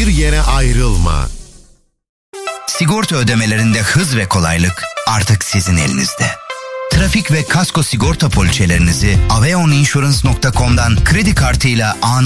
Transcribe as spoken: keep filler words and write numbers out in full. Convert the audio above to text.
Bir yere ayrılma. Sigorta ödemelerinde hız ve kolaylık artık sizin elinizde. Trafik ve kasko sigorta poliçelerinizi aveon insurance nokta com'dan kredi kartıyla anında